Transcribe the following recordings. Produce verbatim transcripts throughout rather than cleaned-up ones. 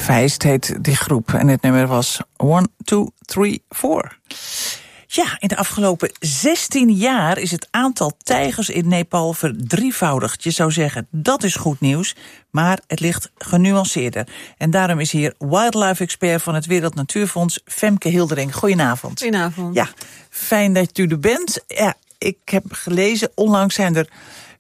Feist heet die groep en het nummer was one, two, three, four. Ja, in de afgelopen zestien jaar is het aantal tijgers in Nepal verdrievoudigd. Je zou zeggen, dat is goed nieuws, maar het ligt genuanceerder. En daarom is hier wildlife-expert van het Wereld Natuurfonds, Femke Hildering. Goedenavond. Goedenavond. Ja, fijn dat u er bent. Ja, ik heb gelezen, onlangs zijn er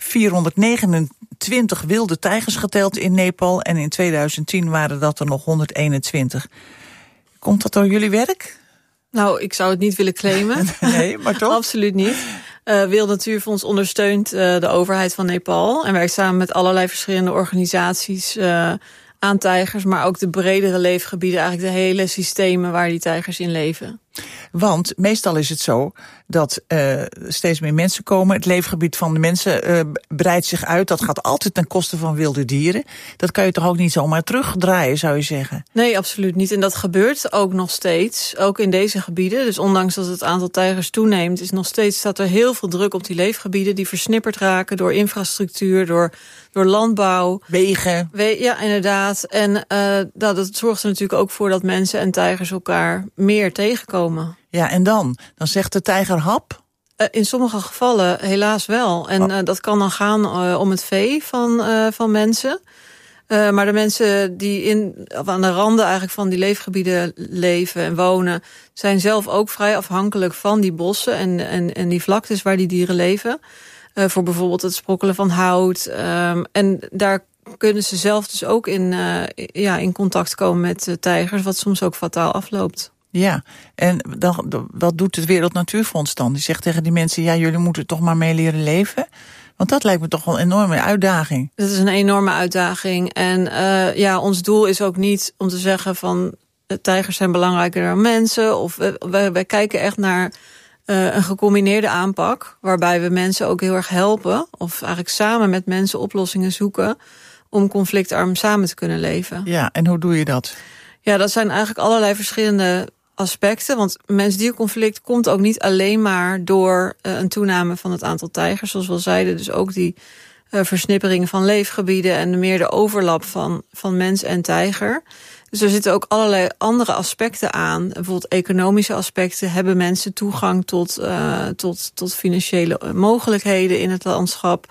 vierhonderdnegenentwintig wilde tijgers geteld in Nepal en in tweeduizend tien waren dat er nog honderdeenentwintig. Komt dat door jullie werk? Nou, ik zou het niet willen claimen. Nee, maar toch? Absoluut niet. Uh, Wereld Natuurfonds ondersteunt uh, de overheid van Nepal en werkt samen met allerlei verschillende organisaties uh, aan tijgers, maar ook de bredere leefgebieden, eigenlijk de hele systemen waar die tijgers in leven. Want meestal is het zo dat uh, steeds meer mensen komen. Het leefgebied van de mensen uh, breidt zich uit. Dat gaat altijd ten koste van wilde dieren. Dat kan je toch ook niet zomaar terugdraaien, zou je zeggen? Nee, absoluut niet. En dat gebeurt ook nog steeds, ook in deze gebieden. Dus ondanks dat het aantal tijgers toeneemt, is nog steeds staat er heel veel druk op die leefgebieden die versnipperd raken door infrastructuur, door, door landbouw. Wegen. We, ja, inderdaad. En uh, dat, dat zorgt er natuurlijk ook voor dat mensen en tijgers elkaar meer tegenkomen. Ja, en dan? Dan zegt de tijger hap? Uh, in sommige gevallen helaas wel. En uh, dat kan dan gaan uh, om het vee van, uh, van mensen. Uh, maar de mensen die in, of aan de randen eigenlijk van die leefgebieden leven en wonen, zijn zelf ook vrij afhankelijk van die bossen en, en, en die vlaktes waar die dieren leven. Uh, voor bijvoorbeeld het sprokkelen van hout. Um, en daar kunnen ze zelf dus ook in, uh, ja, in contact komen met uh, tijgers, wat soms ook fataal afloopt. Ja, en dan, wat doet het Wereld Natuurfonds dan? Die zegt tegen die mensen, ja, jullie moeten toch maar mee leren leven. Want dat lijkt me toch wel een enorme uitdaging. Dat is een enorme uitdaging. En uh, ja, ons doel is ook niet om te zeggen van tijgers zijn belangrijker dan mensen. Of wij, wij kijken echt naar uh, een gecombineerde aanpak, waarbij we mensen ook heel erg helpen, of eigenlijk samen met mensen oplossingen zoeken om conflictarm samen te kunnen leven. Ja, en hoe doe je dat? Ja, dat zijn eigenlijk allerlei verschillende aspecten. Want mens-dierconflict komt ook niet alleen maar door uh, een toename van het aantal tijgers, zoals we al zeiden. Dus ook die uh, versnippering van leefgebieden en meer de overlap van, van mens en tijger. Dus er zitten ook allerlei andere aspecten aan. Bijvoorbeeld economische aspecten. Hebben mensen toegang tot, uh, tot, tot financiële mogelijkheden in het landschap?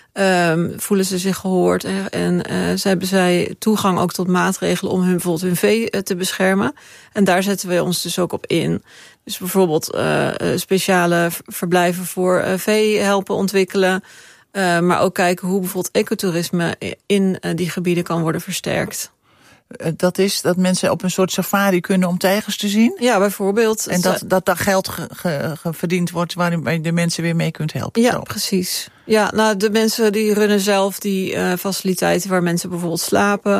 Um, voelen ze zich gehoord en, en uh, ze hebben zij toegang ook tot maatregelen om hun, bijvoorbeeld hun vee uh, te beschermen. En daar zetten we ons dus ook op in. Dus bijvoorbeeld uh, speciale verblijven voor uh, vee helpen ontwikkelen. Uh, maar ook kijken hoe bijvoorbeeld ecotourisme in uh, die gebieden kan worden versterkt. Dat is dat mensen op een soort safari kunnen om tijgers te zien? Ja, bijvoorbeeld. En dat, dat daar geld ge, ge, ge verdiend wordt waar je de mensen weer mee kunt helpen? Ja, zo. Precies. Ja, nou, de mensen die runnen zelf die uh, faciliteiten waar mensen bijvoorbeeld slapen.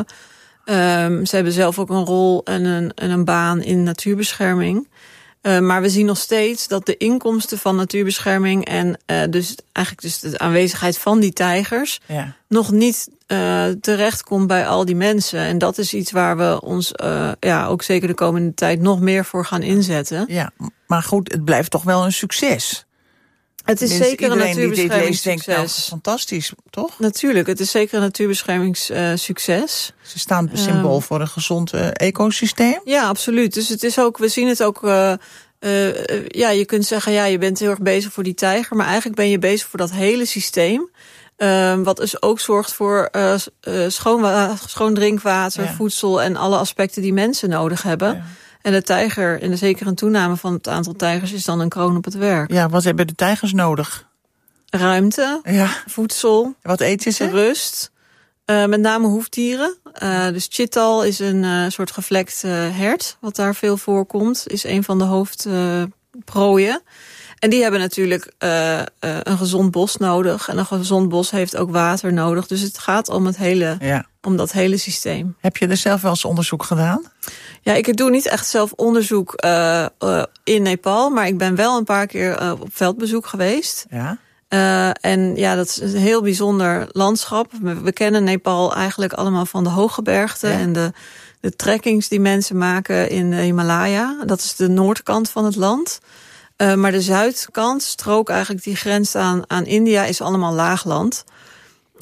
Um, ze hebben zelf ook een rol en een, en een baan in natuurbescherming. Uh, maar we zien nog steeds dat de inkomsten van natuurbescherming en uh, dus eigenlijk dus de aanwezigheid van die tijgers ja. nog niet uh, terecht komt bij al die mensen. En dat is iets waar we ons uh, ja, ook zeker de komende tijd nog meer voor gaan inzetten. Ja, maar goed, het blijft toch wel een succes. Het is Minst zeker een natuurbeschermingssucces. Nou, fantastisch, toch? Natuurlijk, het is zeker een natuurbeschermingssucces. Uh, Ze staan symbool um, voor een gezond uh, ecosysteem. Ja, absoluut. Dus het is ook, we zien het ook. Uh, uh, ja, je kunt zeggen, ja, je bent heel erg bezig voor die tijger, maar eigenlijk ben je bezig voor dat hele systeem. Uh, wat dus ook zorgt voor uh, uh, schoon, schoon drinkwater, ja. voedsel en alle aspecten die mensen nodig hebben. Ja. En de tijger, en zeker een toename van het aantal tijgers, is dan een kroon op het werk. Ja, wat hebben de tijgers nodig? Ruimte, ja. voedsel, wat eten ze? Rust. Uh, met name hoefdieren. Uh, dus chital is een uh, soort gevlekt uh, hert, wat daar veel voorkomt. Is een van de hoofdprooien. Uh, en die hebben natuurlijk uh, uh, een gezond bos nodig. En een gezond bos heeft ook water nodig. Dus het gaat om, het hele, ja. om dat hele systeem. Heb je er zelf wel eens onderzoek gedaan? Ja, ik doe niet echt zelf onderzoek uh, uh, in Nepal. Maar ik ben wel een paar keer uh, op veldbezoek geweest. Ja. Uh, en ja, dat is een heel bijzonder landschap. We, we kennen Nepal eigenlijk allemaal van de hooggebergte ja. en de, de trekkings die mensen maken in de Himalaya. Dat is de noordkant van het land. Uh, maar de zuidkant, strook eigenlijk die grenst aan, aan India, is allemaal laagland.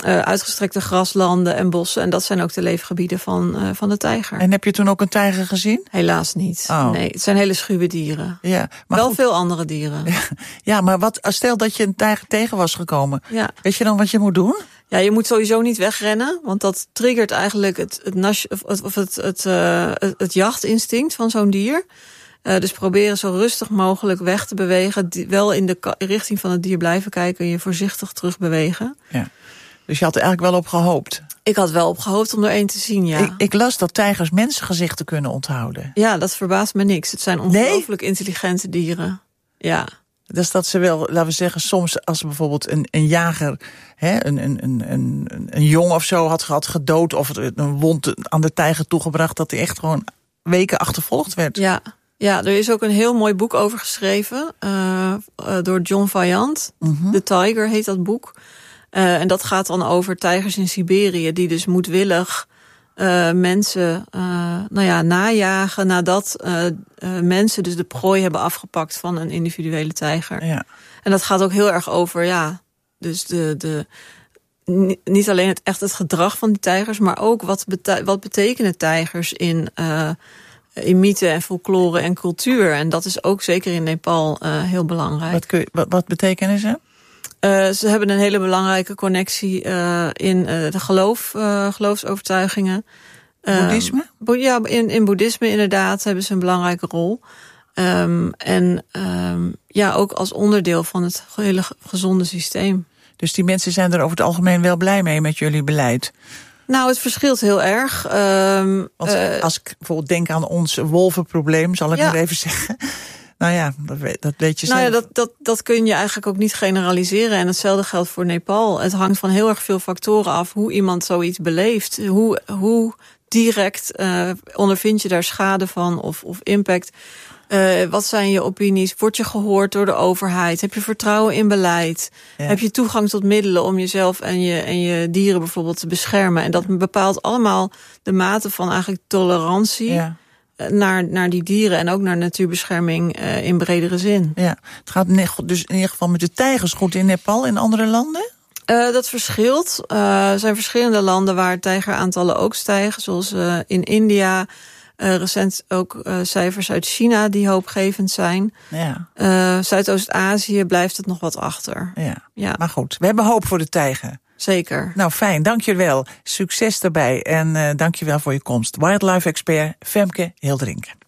uh, uitgestrekte graslanden en bossen. En dat zijn ook de leefgebieden van, uh, van de tijger. En heb je toen ook een tijger gezien? Helaas niet. Oh. Nee, het zijn hele schuwe dieren. Ja, maar wel goed. veel andere dieren. Ja, ja, maar wat, stel dat je een tijger tegen was gekomen. Ja. Weet je dan wat je moet doen? Ja, je moet sowieso niet wegrennen, want dat triggert eigenlijk het, het, nas, of het, of het, het, uh, het, het jachtinstinct van zo'n dier. Uh, dus proberen zo rustig mogelijk weg te bewegen. Die, wel in de ka- richting van het dier blijven kijken en je voorzichtig terug bewegen. Ja. Dus je had er eigenlijk wel op gehoopt? Ik had wel op gehoopt om er één te zien, ja. Ik, ik las dat tijgers mensengezichten kunnen onthouden. Ja, dat verbaast me niks. Het zijn ongelooflijk nee? intelligente dieren. Ja. Dus dat ze wel, laten we zeggen, soms als bijvoorbeeld een, een jager hè, een, een, een, een, een jong of zo had, had gedood of een wond aan de tijger toegebracht, dat hij echt gewoon weken achtervolgd werd. Ja, ja, er is ook een heel mooi boek over geschreven uh, uh, door John Vaillant. Mm-hmm. The Tiger heet dat boek. Uh, en dat gaat dan over tijgers in Siberië die dus moedwillig uh, mensen uh, nou ja, najagen nadat uh, uh, mensen dus de prooi hebben afgepakt van een individuele tijger. Ja. En dat gaat ook heel erg over, ja, dus de, de niet alleen het echt het gedrag van die tijgers, maar ook wat, bete- wat betekenen tijgers in, uh, in mythe en folklore en cultuur. En dat is ook zeker in Nepal uh, heel belangrijk. Wat, kun je, wat, wat betekenen ze? Uh, ze hebben een hele belangrijke connectie uh, in uh, de geloof, uh, geloofsovertuigingen. Uh, Boeddhisme? Bo- ja, in, in boeddhisme inderdaad hebben ze een belangrijke rol. Um, en um, ja, ook als onderdeel van het hele gezonde systeem. Dus die mensen zijn er over het algemeen wel blij mee met jullie beleid? Nou, het verschilt heel erg. Um, Want uh, als ik bijvoorbeeld denk aan ons wolvenprobleem, zal ik ja. maar even zeggen. Nou ja, dat weet, dat weet je nou zelf. ja, dat, dat, dat kun je eigenlijk ook niet generaliseren. En hetzelfde geldt voor Nepal. Het hangt van heel erg veel factoren af hoe iemand zoiets beleeft. Hoe, hoe direct uh, ondervind je daar schade van of, of impact? Uh, wat zijn je opinies? Word je gehoord door de overheid? Heb je vertrouwen in beleid? Ja. Heb je toegang tot middelen om jezelf en je, en je dieren bijvoorbeeld te beschermen? En dat bepaalt allemaal de mate van eigenlijk tolerantie... Ja. Naar, naar die dieren en ook naar natuurbescherming uh, in bredere zin. Ja, het gaat dus in ieder geval met de tijgers goed in Nepal en andere landen? Uh, dat verschilt. Uh, er zijn verschillende landen waar tijgeraantallen ook stijgen. Zoals uh, in India. Uh, recent ook uh, cijfers uit China die hoopgevend zijn. Ja. Uh, Zuidoost-Azië blijft het nog wat achter. Ja. Ja. Maar goed, we hebben hoop voor de tijger. Zeker. Nou, fijn. Dank je wel. Succes daarbij. En uh, dank je wel voor je komst. Wildlife-expert Femke Hildering.